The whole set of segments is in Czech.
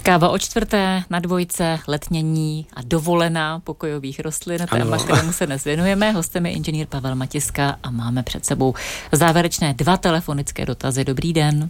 Káva o čtvrté, na dvojce, letnění a dovolená pokojových rostlin, téma, kterému se dnes věnujeme. Hostem je inženýr Pavel Matiska a máme před sebou závěrečné 2 telefonické dotazy. Dobrý den.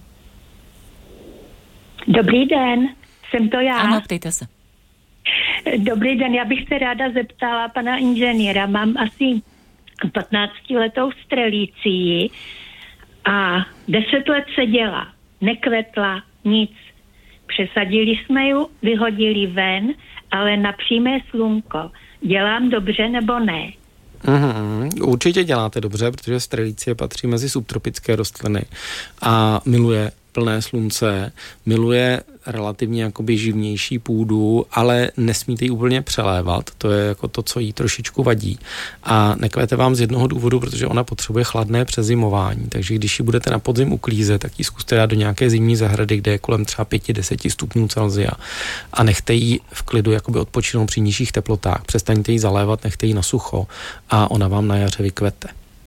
Dobrý den, jsem to já. Ano, ptejte se. Dobrý den, já bych se ráda zeptala pana inženýra. Mám asi 15letou strelícii a 10 let seděla, nekvetla, nic. Přesadili jsme ji, vyhodili ven, ale na přímé slunko. Dělám dobře nebo ne? Určitě děláte dobře, protože strelície patří mezi subtropické rostliny a miluje plné slunce, miluje relativně jakoby živnější půdu, ale nesmíte ji úplně přelévat, to je jako to, co jí trošičku vadí. A nekvete vám z jednoho důvodu, protože ona potřebuje chladné přezimování, takže když ji budete na podzim uklízet, tak ji zkuste dát do nějaké zimní zahrady, kde je kolem třeba 5-10 stupňů Celsia a nechte ji v klidu jakoby odpočinout při nižších teplotách, přestaňte ji zalévat, nechte ji na sucho a ona vám na jaře vykvete.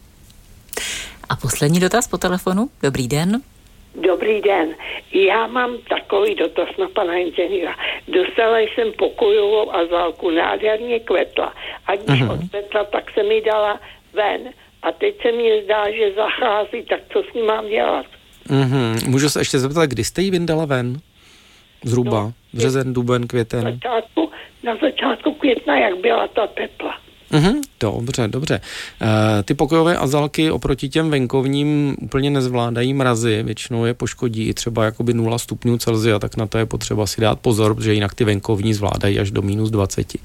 A poslední dotaz po telefonu. Dobrý den. Dobrý den. Já mám takový dotaz na pana inženýra. Dostala jsem pokojovou azalku, nádherně kvetla. A když odkvetla, tak se mi dala ven. A teď se mi zdá, že zachází, tak co s ní mám dělat? Můžu se ještě zeptat, kdy jste ji vyndala ven? Zhruba? Březen, duben, květen? Na začátku května, jak byla ta tepla. Dobře. Ty pokojové azalky oproti těm venkovním úplně nezvládají mrazy, většinou je poškodí i třeba jakoby 0 stupňů Celsia, tak na to je potřeba si dát pozor, protože jinak ty venkovní zvládají až do -20.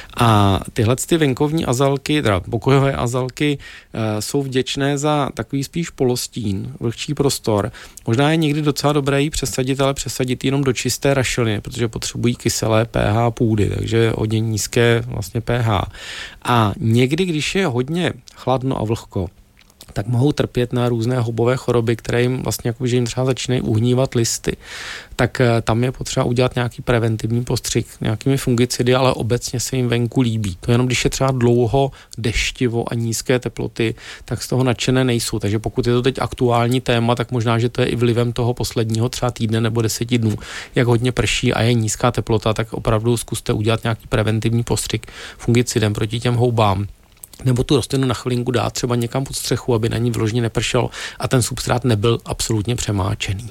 A tyhle ty venkovní azalky, teda pokojové azalky, jsou vděčné za takový spíš polostín, vlhčí prostor. Možná je někdy docela dobré jí přesadit, ale přesadit jenom do čisté rašeliny, protože potřebují kyselé pH půdy, takže hodně nízké vlastně pH. A někdy, když je hodně chladno a vlhko, tak mohou trpět na různé houbové choroby, které jim vlastně jako, že jim třeba začínají uhnívat listy. Tak tam je potřeba udělat nějaký preventivní postřik nějakými fungicidy, ale obecně se jim venku líbí. To jenom když je třeba dlouho deštivo a nízké teploty, tak z toho nadšené nejsou. Takže pokud je to teď aktuální téma, tak možná, že to je i vlivem toho posledního třeba týdne nebo 10 dnů, jak hodně prší a je nízká teplota, tak opravdu zkuste udělat nějaký preventivní postřik fungicidem proti těm houbám. Nebo tu rostlinu na chvilinku dát třeba někam pod střechu, aby na ní vložně nepršelo a ten substrát nebyl absolutně přemáčený.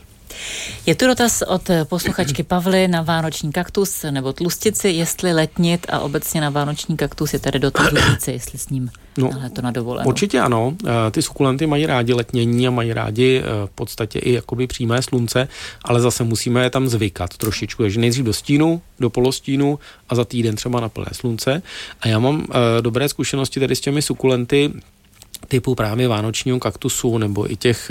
Je tu dotaz od posluchačky Pavly na vánoční kaktus nebo tlustici, jestli letnit, a obecně na vánoční kaktus je tady dotaz tlustici, jestli s ním to na dovolenou. Určitě ano. Ty sukulenty mají rádi letnění a mají rádi v podstatě i jakoby přímé slunce, ale zase musíme je tam zvykat trošičku. Takže nejdřív do stínu, do polostínu a za týden třeba na plné slunce. A já mám dobré zkušenosti tady s těmi sukulenty typu právě vánočního kaktusu nebo i těch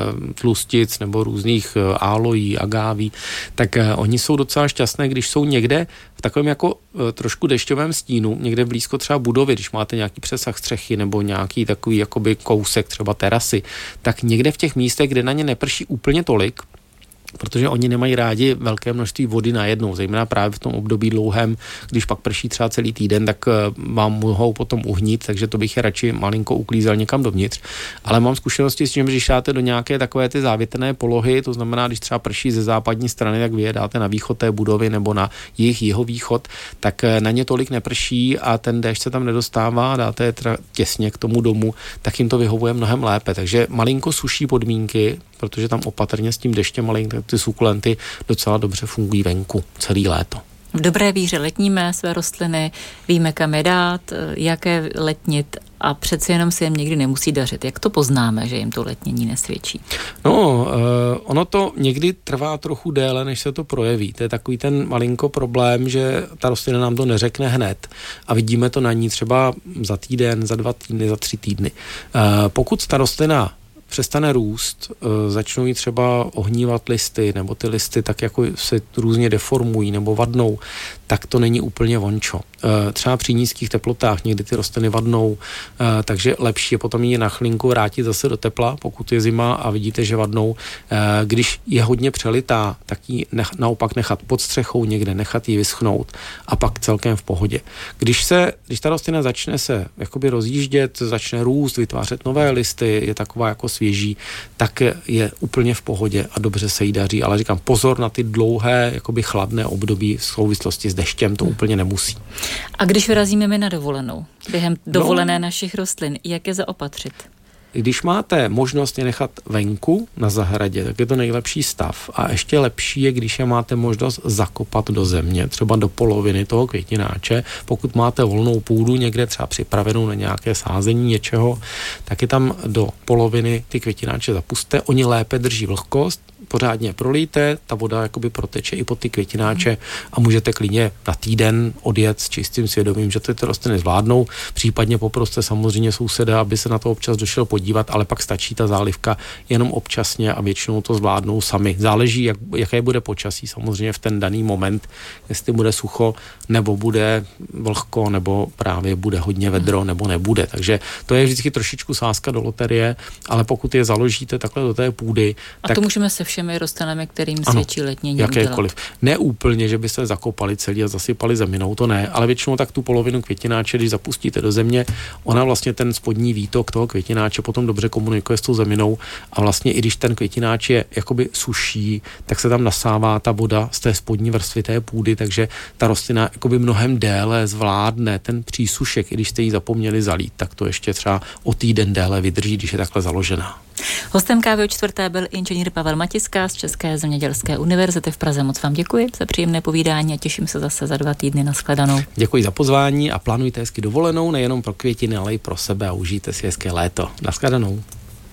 tlustic nebo různých álojí, agáví, tak oni jsou docela šťastné, když jsou někde v takovém jako trošku dešťovém stínu, někde blízko třeba budovy, když máte nějaký přesah střechy nebo nějaký takový jakoby kousek třeba terasy, tak někde v těch místech, kde na ně neprší úplně tolik, protože oni nemají rádi velké množství vody najednou, zejména právě v tom období dlouhém, když pak prší třeba celý týden, tak vám mohou potom uhnít, takže to bych je radši malinko uklízel někam dovnitř. Ale mám zkušenosti s tím, že když dáte do nějaké takové ty závětrné polohy, to znamená, když třeba prší ze západní strany, tak vy je dáte na východ té budovy nebo na jihovýchod, tak na ně tolik neprší a ten déšť se tam nedostává, dáte je teda těsně k tomu domu, tak jim to vyhovuje mnohem lépe. Takže malinko suší podmínky, protože tam opatrně s tím deštěm malinko ty sukulenty docela dobře fungují venku celý léto. V dobré víře letníme své rostliny, víme, kam je dát, jaké letnit a přeci jenom se jim někdy nemusí dařit. Jak to poznáme, že jim to letnění nesvědčí? Ono to někdy trvá trochu déle, než se to projeví. To je takový ten malinko problém, že ta rostlina nám to neřekne hned a vidíme to na ní třeba za týden, za 2 týdny, za 3 týdny. Pokud ta rostlina přestane růst, začnou jí třeba ohnívat listy, nebo ty listy tak jako se různě deformují nebo vadnou, tak to není úplně vončo. Třeba při nízkých teplotách někdy ty rostliny vadnou, takže lepší je potom ji na chvilinku vrátit zase do tepla, pokud je zima a vidíte, že vadnou. Když je hodně přelitá, tak ji naopak nechat pod střechou někde, nechat ji vyschnout a pak celkem v pohodě. Když ta rostlina začne se jakoby rozjíždět, začne růst, vytvářet nové listy, je taková jako svěží, tak je úplně v pohodě a dobře se jí daří. Ale říkám, pozor na ty dlouhé, jakoby chladné období v souvislosti s deštěm, to úplně nemusí. A když vyrazíme my na dovolenou, během dovolené našich rostlin, jak je zaopatřit? Když máte možnost je nechat venku na zahradě, tak je to nejlepší stav. A ještě lepší je, když je máte možnost zakopat do země, třeba do poloviny toho květináče. Pokud máte volnou půdu někde třeba připravenou na nějaké sázení něčeho, tak je tam do poloviny ty květináče zapuste. Oni lépe drží vlhkost, pořádně prolijte, ta voda jakoby proteče i pod ty květináče a můžete klidně na týden odjet s čistým svědomím, že ty rostliny zvládnou. Případně poproste samozřejmě souseda, aby se na to občas došel podívat, ale pak stačí ta zálivka jenom občasně a většinou to zvládnou sami. Záleží, jaké bude počasí samozřejmě v ten daný moment, jestli bude sucho, nebo bude vlhko, nebo právě bude hodně vedro, nebo nebude. Takže to je vždycky trošičku sázka do loterie, ale pokud je založíte takhle do té půdy, a tak to můžeme se všemi rostlinami, kterým svědčí letnění jakékoliv. Ne úplně, že by se zakopali celý a zasypali zeminou, to ne, ale většinou tak tu polovinu květináče, když zapustíte do země, ona vlastně ten spodní výtok toho květináče potom dobře komunikuje s tou zeminou a vlastně i když ten květináč je jakoby suší, tak se tam nasává ta voda z té spodní vrstvy té půdy, takže ta rostlina jakoby mnohem déle zvládne ten přísušek, i když jste ji zapomněli zalít, tak to ještě třeba o týden déle vydrží, když je takhle založená. Hostem Kávy o čtvrté byl inženýr Pavel Matiska z České zemědělské univerzity v Praze. Moc vám děkuji za příjemné povídání a těším se zase za 2 týdny. Nashledanou. Děkuji za pozvání a plánujte hezky dovolenou nejenom pro květiny, ale i pro sebe a užijte si hezké léto. Nashledanou.